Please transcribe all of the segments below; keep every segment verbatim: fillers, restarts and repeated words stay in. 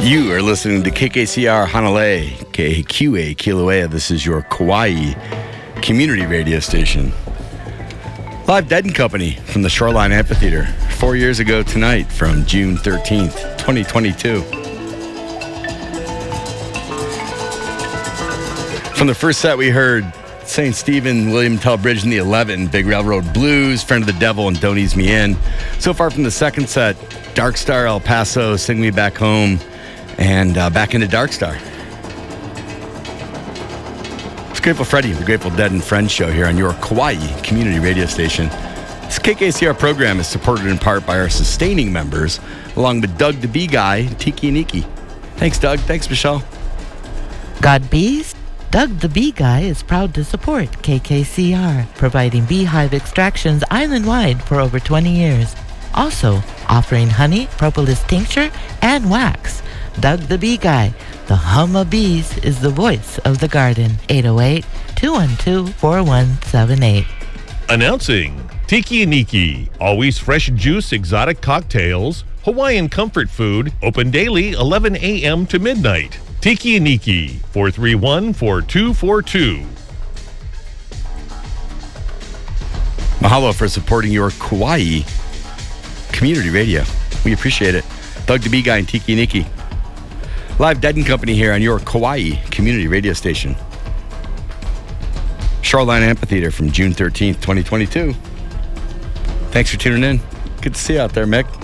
You are listening to K K C R Hanalei, K Q A Kilauea. This is your Kauai community radio station. Live Dead and Company from the Shoreline Amphitheater. Four years ago tonight from June thirteenth, twenty twenty-two. From the first set we heard Saint Stephen, William Tell Bridge and the eleven, Big Railroad Blues, Friend of the Devil, and Don't Ease Me In. So far from the second set, Dark Star, El Paso, Sing Me Back Home, and uh, back into Dark Star. It's Grateful Freddy, the Grateful Dead and Friends show here on your Kauai community radio station. This K K C R program is supported in part by our sustaining members, along with Doug the Bee Guy, Tiki Niki. Thanks, Doug. Thanks, Michelle. God bees? Doug the Bee Guy is proud to support K K C R, providing beehive extractions island-wide for over twenty years. Also, offering honey, propolis tincture, and wax. Doug the Bee Guy, the hum of bees, is the voice of the garden. eight oh eight, two one two, four one seven eight. Announcing Tiki Niki, always fresh juice, exotic cocktails, Hawaiian comfort food, open daily eleven a.m. to midnight. Tiki Niki, four three one, four two four two. Mahalo for supporting your Kauai community radio. We appreciate it. Doug the Bee Guy and Tiki Niki. Live Dead and Company here on your Kauai community radio station. Shoreline Amphitheater from June thirteenth, twenty twenty-two. Thanks for tuning in. Good to see you out there, Mick.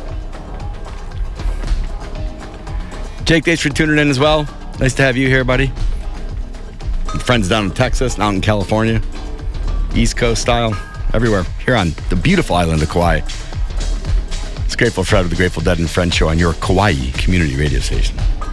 Jake, thanks for tuning in as well. Nice to have you here, buddy. And friends down in Texas, and out in California. East Coast style, everywhere. Here on the beautiful island of Kauai. It's Grateful Fred with the Grateful Dead and Friends show on your Kauai community radio station.